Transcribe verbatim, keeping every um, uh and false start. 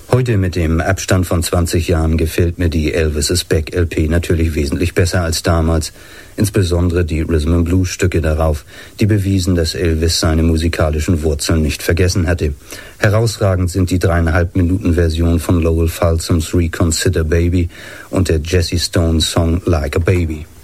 Heute mit dem Abstand von zwanzig Jahren gefällt mir die Elvis is Back L P natürlich wesentlich besser als damals. Insbesondere die Rhythm and Blues Stücke darauf, die bewiesen, dass Elvis seine musikalischen Wurzeln nicht vergessen hatte. Herausragend sind die dreieinhalb Minuten Version von Lowell Fulsums Reconsider Baby und der Jesse Stone Song Like a Baby.